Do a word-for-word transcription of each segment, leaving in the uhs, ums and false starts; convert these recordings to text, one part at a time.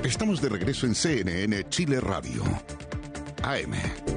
Estamos de regreso en C N N Chile Radio. A M.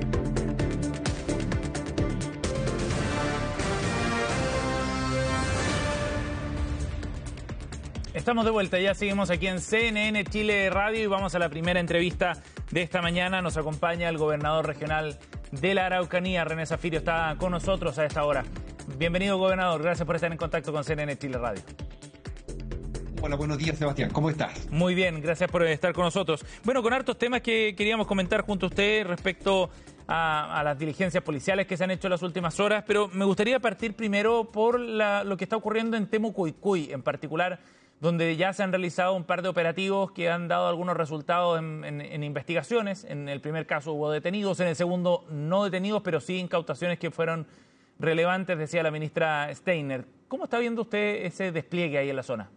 Estamos de vuelta, ya seguimos aquí en C N N Chile Radio y vamos a la primera entrevista de esta mañana. Nos acompaña el gobernador regional de la Araucanía, René Zaffirio, está con nosotros a esta hora. Bienvenido, gobernador, gracias por estar en contacto con C N N Chile Radio. Hola, buenos días, Sebastián, ¿cómo estás? Muy bien, gracias por estar con nosotros. Bueno, con hartos temas que queríamos comentar junto a usted respecto a, a las diligencias policiales que se han hecho en las últimas horas, pero me gustaría partir primero por la, lo que está ocurriendo en Temucuicui, en particular, donde ya se han realizado un par de operativos que han dado algunos resultados en, en, en investigaciones. En el primer caso hubo detenidos, en el segundo no detenidos, pero sí incautaciones que fueron relevantes, decía la ministra Steiner. ¿Cómo está viendo usted ese despliegue ahí en la zona?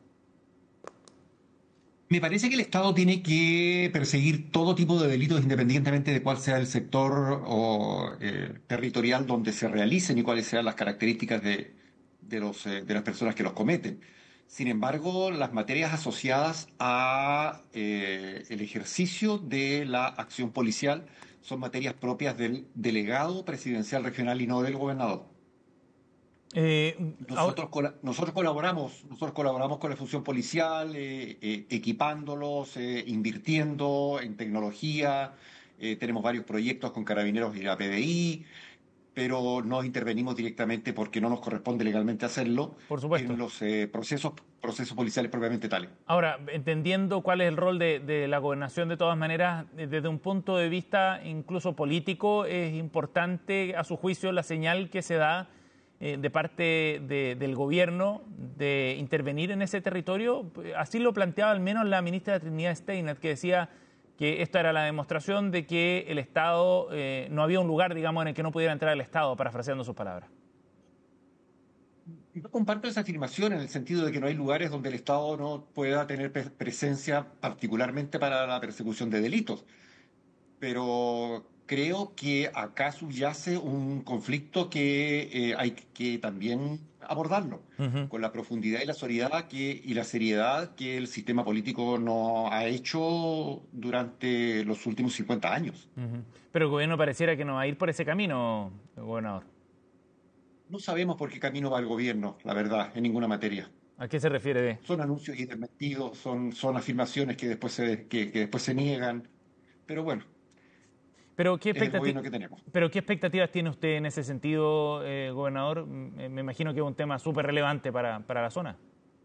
Me parece que el Estado tiene que perseguir todo tipo de delitos independientemente de cuál sea el sector o eh, territorial donde se realicen y cuáles sean las características de, de, los, eh, de las personas que los cometen. Sin embargo, las materias asociadas a eh, el ejercicio de la acción policial son materias propias del delegado presidencial regional y no del gobernador. Eh, nosotros, ahora... nosotros colaboramos, nosotros colaboramos con la función policial, eh, eh, equipándolos, eh, invirtiendo en tecnología, eh, tenemos varios proyectos con Carabineros y la P D I, pero no intervenimos directamente porque no nos corresponde legalmente hacerlo. Por supuesto. En los eh, procesos, procesos policiales propiamente tales. Ahora, entendiendo cuál es el rol de, de la gobernación, de todas maneras, desde un punto de vista incluso político, es importante, a su juicio, la señal que se da eh, de parte de, del gobierno de intervenir en ese territorio. Así lo planteaba al menos la ministra Trinidad Steiner, que decía que esta era la demostración de que el Estado, eh, no había un lugar, digamos, en el que no pudiera entrar el Estado, parafraseando sus palabras. Yo comparto esa afirmación en el sentido de que no hay lugares donde el Estado no pueda tener presencia, particularmente para la persecución de delitos. Pero creo que acá subyace un conflicto que eh, hay que también abordarlo, uh-huh. con la profundidad y la seriedad que, y la seriedad que el sistema político no ha hecho durante los últimos cincuenta años. Uh-huh. Pero el gobierno pareciera que no va a ir por ese camino, gobernador. No sabemos por qué camino va el gobierno, la verdad, en ninguna materia. ¿A qué se refiere? Son anuncios y desmentidos, son, son afirmaciones que después se, que, que después se niegan, pero bueno. Pero ¿qué, expectativ- que tenemos. ¿Pero qué expectativas tiene usted en ese sentido, eh, gobernador? Me, me imagino que es un tema súper relevante para, para la zona.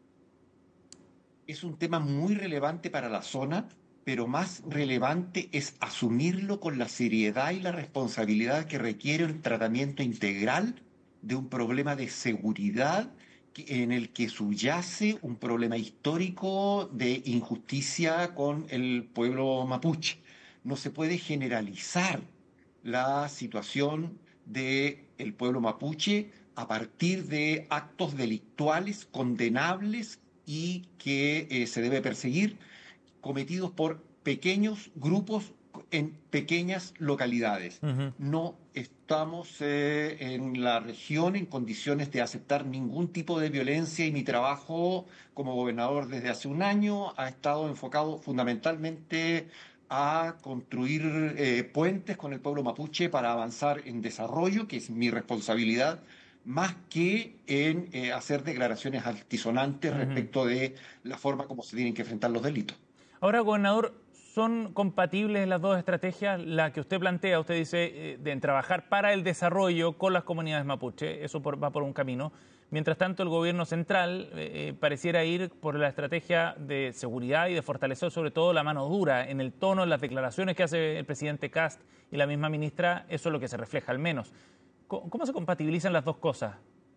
Es un tema muy relevante para la zona, pero más relevante es asumirlo con la seriedad y la responsabilidad que requiere un tratamiento integral de un problema de seguridad en el que subyace un problema histórico de injusticia con el pueblo mapuche. No se puede generalizar la situación del pueblo mapuche a partir de actos delictuales condenables y que eh, se debe perseguir, cometidos por pequeños grupos en pequeñas localidades. Uh-huh. No estamos eh, en la región en condiciones de aceptar ningún tipo de violencia y mi trabajo como gobernador desde hace un año ha estado enfocado fundamentalmente a construir eh, puentes con el pueblo mapuche para avanzar en desarrollo, que es mi responsabilidad, más que en eh, hacer declaraciones altisonantes uh-huh. respecto de la forma como se tienen que enfrentar los delitos. Ahora, gobernador, ¿son compatibles las dos estrategias? La que usted plantea, usted dice, eh, de trabajar para el desarrollo con las comunidades mapuche, eso por, va por un camino. Mientras tanto, el gobierno central eh, pareciera ir por la estrategia de seguridad y de fortalecer sobre todo la mano dura. En el tono, en las declaraciones que hace el presidente Kast y la misma ministra, eso es lo que se refleja al menos. ¿Cómo, cómo se compatibilizan las dos cosas?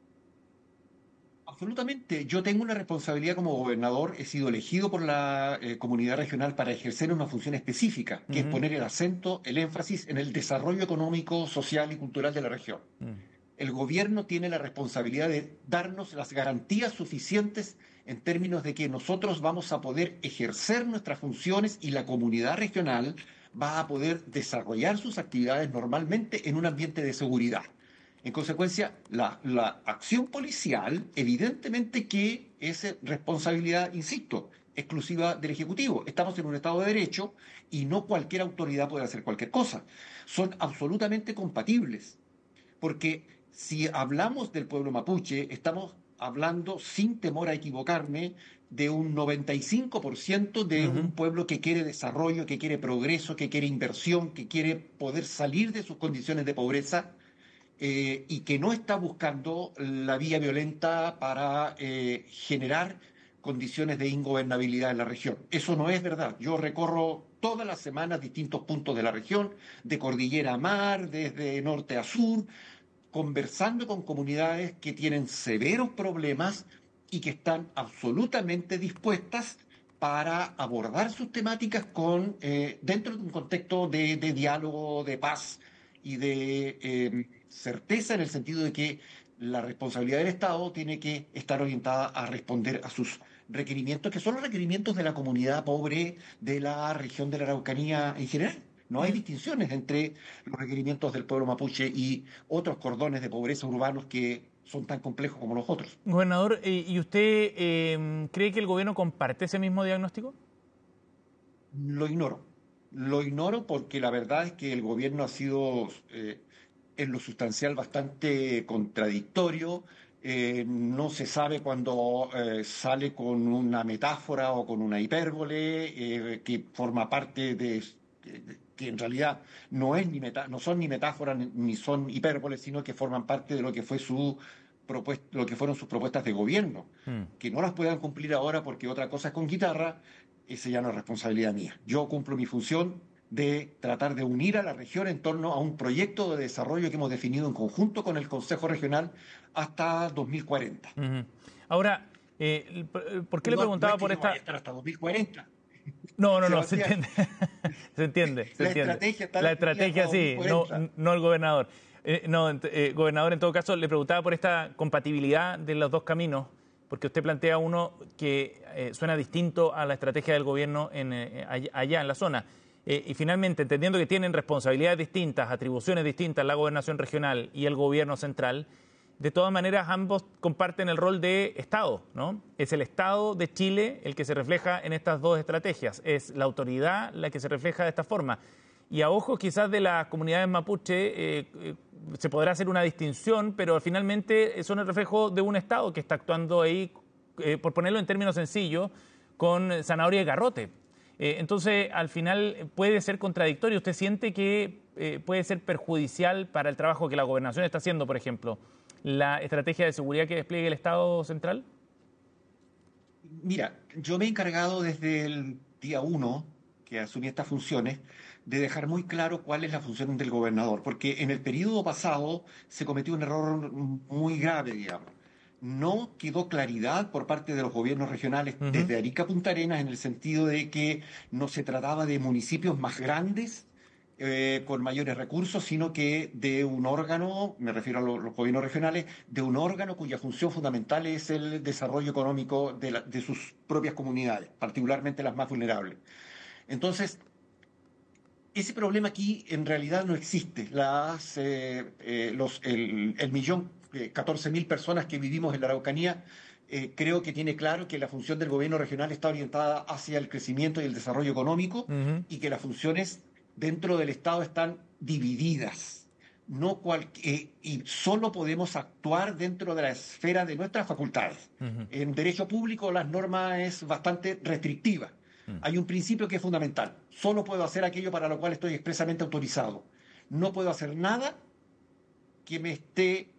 Absolutamente. Yo tengo una responsabilidad como gobernador. He sido elegido por la eh, comunidad regional para ejercer una función específica, que uh-huh. es poner el acento, el énfasis en el desarrollo económico, social y cultural de la región. Uh-huh. El gobierno tiene la responsabilidad de darnos las garantías suficientes en términos de que nosotros vamos a poder ejercer nuestras funciones y la comunidad regional va a poder desarrollar sus actividades normalmente en un ambiente de seguridad. En consecuencia, la, la acción policial, evidentemente que es responsabilidad, insisto, exclusiva del Ejecutivo. Estamos en un Estado de Derecho y no cualquier autoridad puede hacer cualquier cosa. Son absolutamente compatibles, porque si hablamos del pueblo mapuche, estamos hablando, sin temor a equivocarme, de un noventa y cinco por ciento de Uh-huh. un pueblo que quiere desarrollo, que quiere progreso, que quiere inversión, que quiere poder salir de sus condiciones de pobreza, eh, y que no está buscando la vía violenta para eh, generar condiciones de ingobernabilidad en la región. Eso no es verdad. Yo recorro todas las semanas distintos puntos de la región, de cordillera a mar, desde norte a sur, conversando con comunidades que tienen severos problemas y que están absolutamente dispuestas para abordar sus temáticas con, eh, dentro de un contexto de, de diálogo, de paz y de eh, certeza, en el sentido de que la responsabilidad del Estado tiene que estar orientada a responder a sus requerimientos, que son los requerimientos de la comunidad pobre de la región de la Araucanía en general. No hay distinciones entre los requerimientos del pueblo mapuche y otros cordones de pobreza urbanos que son tan complejos como los otros. Gobernador, eh, ¿y usted eh, cree que el gobierno comparte ese mismo diagnóstico? Lo ignoro. Lo ignoro porque la verdad es que el gobierno ha sido eh, en lo sustancial bastante contradictorio. Eh, no se sabe cuando eh, sale con una metáfora o con una hipérbole eh, que forma parte de, de- que en realidad no es ni meta- no son ni metáforas ni, ni son hipérboles, sino que forman parte de lo que fue su propuesta, lo que fueron sus propuestas de gobierno. Mm. Que no las puedan cumplir ahora porque otra cosa es con guitarra, esa ya no es responsabilidad mía. Yo cumplo mi función de tratar de unir a la región en torno a un proyecto de desarrollo que hemos definido en conjunto con el Consejo Regional hasta dos mil cuarenta. Ujú. Ahora, eh, ¿por qué le No, no preguntaba es que por yo vaya esta...? a estar hasta dos mil cuarenta. No, no, no, se Sebastián, entiende. Se entiende, se la entiende. estrategia está La definida estrategia hasta sí, no, dos mil cuarenta. no el gobernador. Eh, no, ent- eh, gobernador, en todo caso, le preguntaba por esta compatibilidad de los dos caminos, porque usted plantea uno que eh, suena distinto a la estrategia del gobierno en, eh, allá, allá en la zona. Eh, y finalmente, entendiendo que tienen responsabilidades distintas, atribuciones distintas, la gobernación regional y el gobierno central, de todas maneras ambos comparten el rol de Estado, ¿no? Es el Estado de Chile el que se refleja en estas dos estrategias, es la autoridad la que se refleja de esta forma. Y a ojos quizás de las comunidades mapuche eh, eh, se podrá hacer una distinción, pero finalmente son el reflejo de un Estado que está actuando ahí, eh, por ponerlo en términos sencillos, con zanahoria y garrote. Eh, entonces, al final puede ser contradictorio. ¿Usted siente que eh, puede ser perjudicial para el trabajo que la gobernación está haciendo, por ejemplo, la estrategia de seguridad que despliegue el Estado central? Mira, yo me he encargado desde el día uno que asumí estas funciones de dejar muy claro cuál es la función del gobernador, porque en el periodo pasado se cometió un error muy grave, digamos. No quedó claridad por parte de los gobiernos regionales Ujú. desde Arica a Punta Arenas, en el sentido de que no se trataba de municipios más grandes, eh, con mayores recursos, sino que de un órgano, me refiero a lo- los gobiernos regionales, de un órgano cuya función fundamental es el desarrollo económico de, la- de sus propias comunidades, particularmente las más vulnerables. Entonces, ese problema aquí en realidad no existe. Las, eh, eh, los, el, el millón, eh, catorce mil personas que vivimos en la Araucanía, eh, creo que tiene claro que la función del gobierno regional está orientada hacia el crecimiento y el desarrollo económico, Ujú. y que las funciones dentro del Estado están divididas. No cual- eh, y solo podemos actuar dentro de la esfera de nuestras facultades. Ujú. En derecho público la norma es bastante restrictiva. Hay un principio que es fundamental. Solo puedo hacer aquello para lo cual estoy expresamente autorizado. No puedo hacer nada que me esté...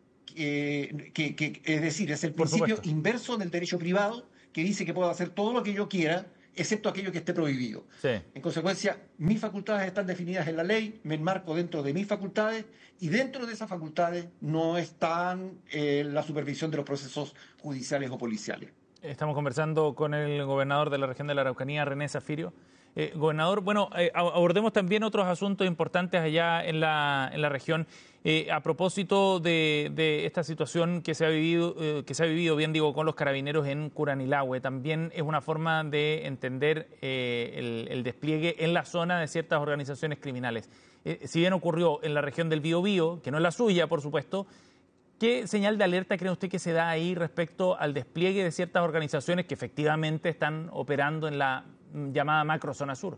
eh, que, que- es decir, es el Por principio supuesto. inverso del derecho privado, que dice que puedo hacer todo lo que yo quiera, excepto aquello que esté prohibido. Sí. En consecuencia, mis facultades están definidas en la ley, me enmarco dentro de mis facultades, y dentro de esas facultades no están eh, la supervisión de los procesos judiciales o policiales. Estamos conversando con el gobernador de la región de la Araucanía, René Zafirio. Eh, gobernador, bueno, eh, abordemos también otros asuntos importantes allá en la, en la región. Eh, a propósito de, de esta situación que se ha vivido, eh, que se ha vivido, bien digo, con los carabineros en Curanilahue, también es una forma de entender eh, el, el despliegue en la zona de ciertas organizaciones criminales. Eh, si bien ocurrió en la región del Biobío, que no es la suya, por supuesto, ¿Qué señal de alerta cree usted que se da ahí respecto al despliegue de ciertas organizaciones que efectivamente están operando en la llamada macrozona sur?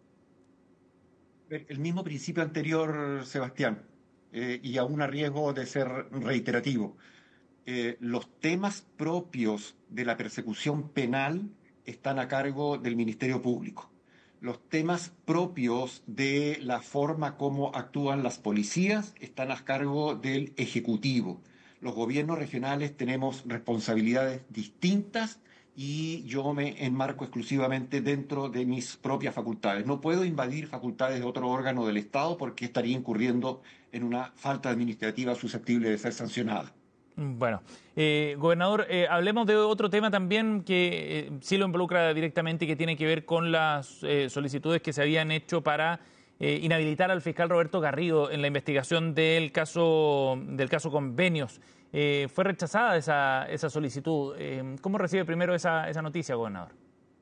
El mismo principio anterior, Sebastián, eh, y aún a riesgo de ser reiterativo. Eh, los temas propios de la persecución penal están a cargo del Ministerio Público. Los temas propios de la forma como actúan las policías están a cargo del Ejecutivo. Los gobiernos regionales tenemos responsabilidades distintas y yo me enmarco exclusivamente dentro de mis propias facultades. No puedo invadir facultades de otro órgano del Estado porque estaría incurriendo en una falta administrativa susceptible de ser sancionada. Bueno, eh, gobernador, eh, hablemos de otro tema también que eh, sí lo involucra directamente y que tiene que ver con las eh, solicitudes que se habían hecho para eh, inhabilitar al fiscal Roberto Garrido en la investigación del caso del caso Convenios. Eh, fue rechazada esa, esa solicitud. Eh, ¿Cómo recibe primero esa, esa noticia, gobernador?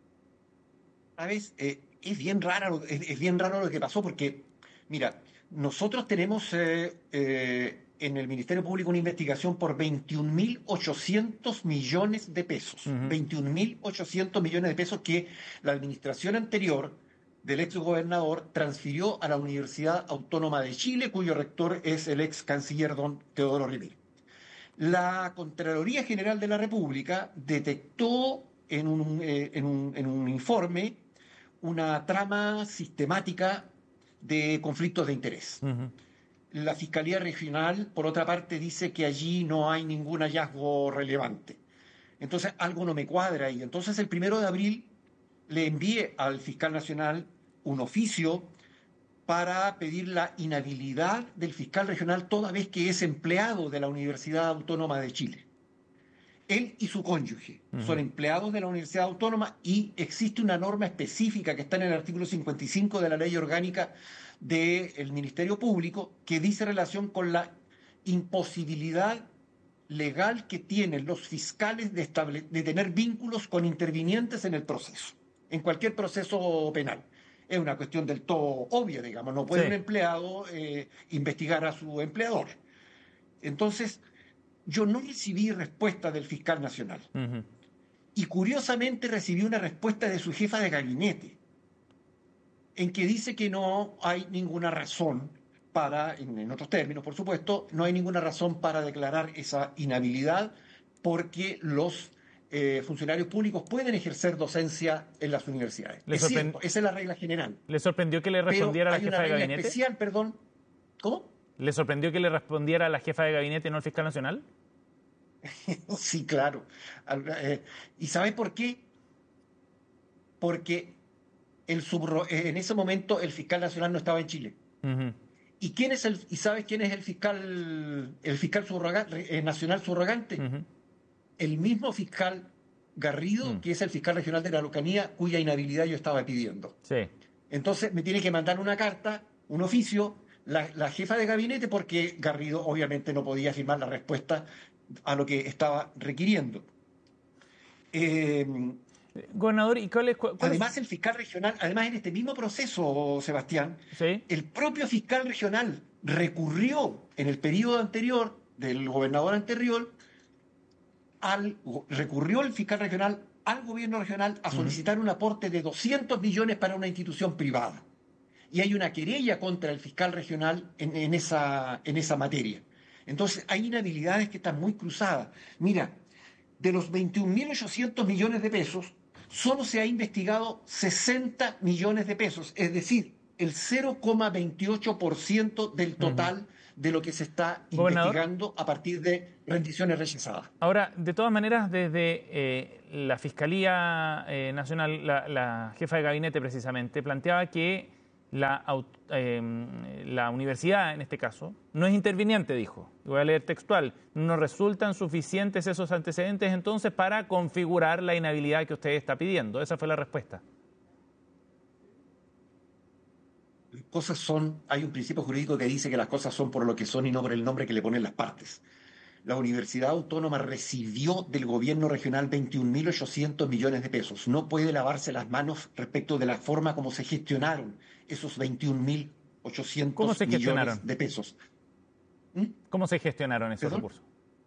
Sabes, eh, es bien raro, es, es bien raro lo que pasó porque, mira, nosotros tenemos eh, eh, en el Ministerio Público una investigación por veintiún mil ochocientos millones de pesos. Uh-huh. veintiún mil ochocientos millones de pesos que la administración anterior del ex gobernador transfirió a la Universidad Autónoma de Chile, cuyo rector es el ex canciller don Teodoro Rivera. La Contraloría General de la República detectó en un, eh, en un, en un informe una trama sistemática de conflictos de interés. Uh-huh. La Fiscalía Regional, por otra parte, dice que allí no hay ningún hallazgo relevante. Entonces, algo no me cuadra ahí. Entonces, el primero de abril le envié al fiscal nacional un oficio para pedir la inhabilidad del fiscal regional toda vez que es empleado de la Universidad Autónoma de Chile. Él y su cónyuge uh-huh. son empleados de la Universidad Autónoma y existe una norma específica que está en el artículo cincuenta y cinco de la Ley Orgánica del Ministerio Público que dice relación con la imposibilidad legal que tienen los fiscales de, estable, de tener vínculos con intervinientes en el proceso, en cualquier proceso penal. Es una cuestión del todo obvia, digamos, no puede sí. un empleado eh, investigar a su empleador. Entonces, yo no recibí respuesta del fiscal nacional. Uh-huh. Y curiosamente recibí una respuesta de su jefa de gabinete, en que dice que no hay ninguna razón para, en, en otros términos, por supuesto, no hay ninguna razón para declarar esa inhabilidad porque los eh, funcionarios públicos pueden ejercer docencia en las universidades. Es sorprend... cierto, esa es la regla general. ¿Le sorprendió que le respondiera Pero a la jefa de gabinete? Hay una regla especial, perdón. ¿Cómo? ¿Le sorprendió que le respondiera a la jefa de gabinete, no al fiscal nacional? Sí, claro. ¿Y sabe por qué? Porque el subro... en ese momento el fiscal nacional no estaba en Chile. Uh-huh. ¿Y quién es el y sabes quién es el fiscal el fiscal subrogante, eh, nacional subrogante? Uh-huh. El mismo fiscal Garrido, uh-huh. que es el fiscal regional de la Araucanía, cuya inhabilidad yo estaba pidiendo. Sí. Entonces me tiene que mandar una carta, un oficio, la, la jefa de gabinete, porque Garrido obviamente no podía firmar la respuesta a lo que estaba requiriendo. Eh, Gobernador, ¿y cuál es, cuál además es? el fiscal regional, además en este mismo proceso, Sebastián, ¿Sí? el propio fiscal regional recurrió en el periodo anterior del gobernador anterior, al, recurrió el fiscal regional al gobierno regional a solicitar uh-huh. un aporte de doscientos millones para una institución privada. Y hay una querella contra el fiscal regional en, en, esa, en esa materia. Entonces hay inhabilidades que están muy cruzadas. Mira, de los veintiún mil ochocientos millones de pesos, solo se ha investigado sesenta millones de pesos, es decir, el cero coma veintiocho por ciento del total uh-huh. de lo que se está Gobernador, investigando a partir de rendiciones rechazadas. Ahora, de todas maneras, desde eh, la Fiscalía eh, Nacional, la, la jefa de gabinete precisamente, planteaba que la, eh, la universidad, en este caso, no es interviniente, dijo. Voy a leer textual. No resultan suficientes esos antecedentes entonces para configurar la inhabilidad que usted está pidiendo. Esa fue la respuesta. Las cosas son, hay un principio jurídico que dice que las cosas son por lo que son y no por el nombre que le ponen las partes. La Universidad Autónoma recibió del gobierno regional veintiún mil ochocientos millones de pesos. No puede lavarse las manos respecto de la forma como se gestionaron esos veintiún mil ochocientos millones de pesos. ¿Mm? ¿Cómo se gestionaron esos ¿Perdón? recursos?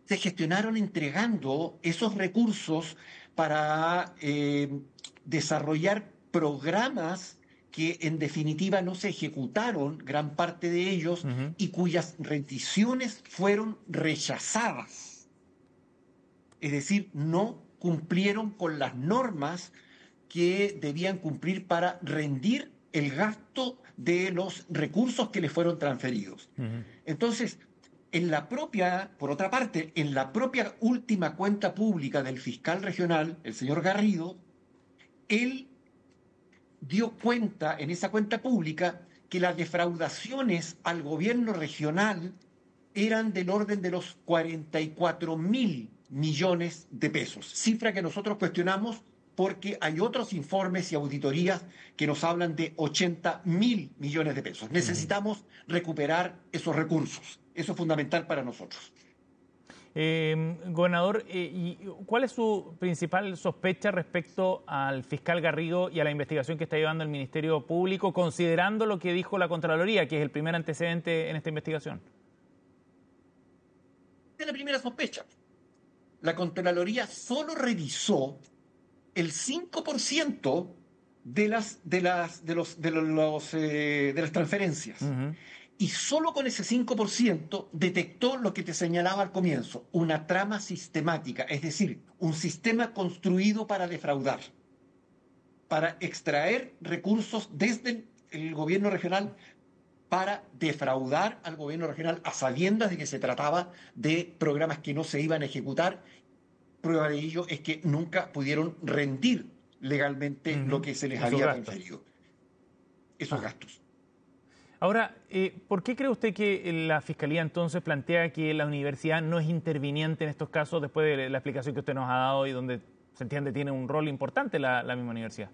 se gestionaron entregando esos recursos para eh, desarrollar programas que en definitiva no se ejecutaron, gran parte de ellos, uh-huh. y cuyas rendiciones fueron rechazadas. Es decir, no cumplieron con las normas que debían cumplir para rendir el gasto de los recursos que les fueron transferidos. Uh-huh. Entonces, en la propia, por otra parte, en la propia última cuenta pública del fiscal regional, el señor Garrido, él dio cuenta en esa cuenta pública que las defraudaciones al gobierno regional eran del orden de los cuarenta y cuatro mil millones de pesos, cifra que nosotros cuestionamos porque hay otros informes y auditorías que nos hablan de ochenta mil millones de pesos. Necesitamos recuperar esos recursos. Eso es fundamental para nosotros. Eh, gobernador, eh, ¿y cuál es su principal sospecha respecto al fiscal Garrido y a la investigación que está llevando el Ministerio Público, considerando lo que dijo la Contraloría, que es el primer antecedente en esta investigación? Es la primera sospecha. La Contraloría solo revisó el cinco por ciento de las, de las, de los, de los, eh, de las transferencias. Uh-huh. Y solo con ese cinco por ciento detectó lo que te señalaba al comienzo, una trama sistemática, es decir, un sistema construido para defraudar, para extraer recursos desde el, el gobierno regional para defraudar al gobierno regional a sabiendas de que se trataba de programas que no se iban a ejecutar. Prueba de ello es que nunca pudieron rendir legalmente uh-huh. lo que se les Esos había gastos. transferido. Esos ah. gastos. Ahora, eh, ¿por qué cree usted que la Fiscalía entonces plantea que la universidad no es interviniente en estos casos después de la explicación que usted nos ha dado y donde se entiende tiene un rol importante la, la misma universidad?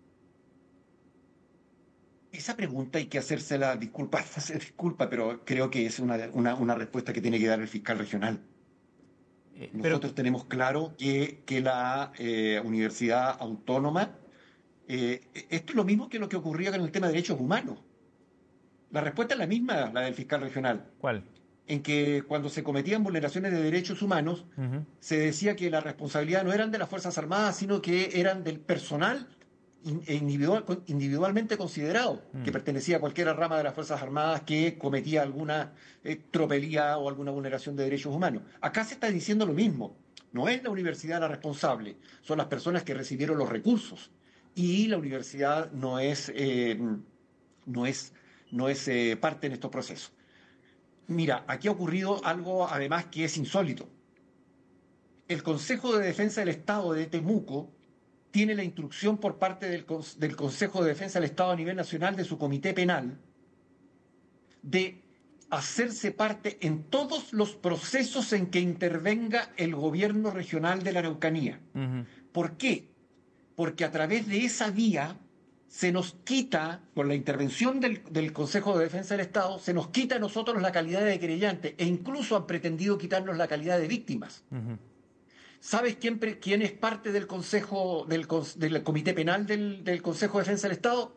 Esa pregunta hay que hacérsela, disculpa, disculpa, pero creo que es una, una, una respuesta que tiene que dar el fiscal regional. Eh, Nosotros pero... tenemos claro que, que la eh, Universidad Autónoma, eh, esto es lo mismo que lo que ocurría con el tema de derechos humanos. La respuesta es la misma, la del fiscal regional. ¿Cuál? En que cuando se cometían vulneraciones de derechos humanos, uh-huh. se decía que la responsabilidad no eran de las Fuerzas Armadas, sino que eran del personal individual, individualmente considerado, uh-huh. que pertenecía a cualquier rama de las Fuerzas Armadas que cometía alguna eh, tropelía o alguna vulneración de derechos humanos. Acá se está diciendo lo mismo. No es la universidad la responsable, son las personas que recibieron los recursos. Y la universidad no es... Eh, no es no es eh, parte en estos procesos. Mira, aquí ha ocurrido algo además que es insólito. El Consejo de Defensa del Estado de Temuco tiene la instrucción por parte del, del Consejo de Defensa del Estado a nivel nacional de su comité penal de hacerse parte en todos los procesos en que intervenga el gobierno regional de la Araucanía. Uh-huh. ¿Por qué? Porque a través de esa vía se nos quita, con la intervención del, del Consejo de Defensa del Estado, se nos quita a nosotros la calidad de querellante e incluso han pretendido quitarnos la calidad de víctimas. Uh-huh. ¿Sabes quién, quién es parte del Consejo, del, del Comité Penal del, del Consejo de Defensa del Estado?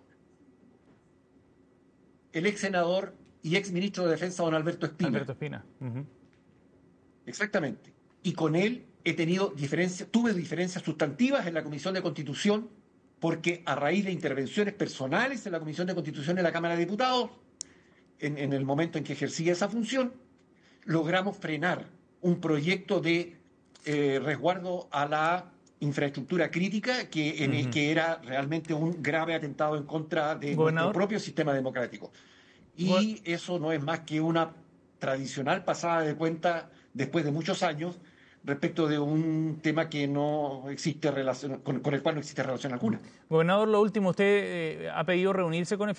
El ex senador y ex ministro de Defensa, don Alberto Espina. Alberto Espina. Uh-huh. Exactamente. Y con él he tenido diferencias, tuve diferencias sustantivas en la Comisión de Constitución, porque a raíz de intervenciones personales en la Comisión de Constitución de la Cámara de Diputados, en, en el momento en que ejercía esa función, logramos frenar un proyecto de eh, resguardo a la infraestructura crítica que, en, uh-huh. que era realmente un grave atentado en contra de ¿Gobernador? nuestro propio sistema democrático. Y bueno. eso no es más que una tradicional pasada de cuenta después de muchos años respecto de un tema que no existe relación, con, con el cual no existe relación alguna. Gobernador, lo último, usted eh, ha pedido reunirse con el